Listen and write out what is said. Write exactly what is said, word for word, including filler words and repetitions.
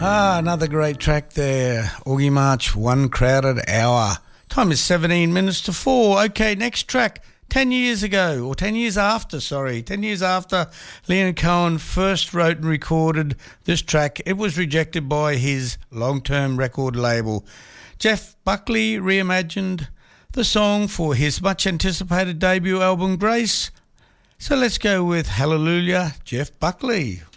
Ah, another great track there. Augie March, One Crowded Hour. Time is seventeen minutes to four. Okay, next track. Ten years ago, or ten years after, sorry. Ten years after Leonard Cohen first wrote and recorded this track, it was rejected by his long-term record label. Jeff Buckley reimagined the song for his much-anticipated debut album, Grace. So let's go with Hallelujah, Jeff Buckley.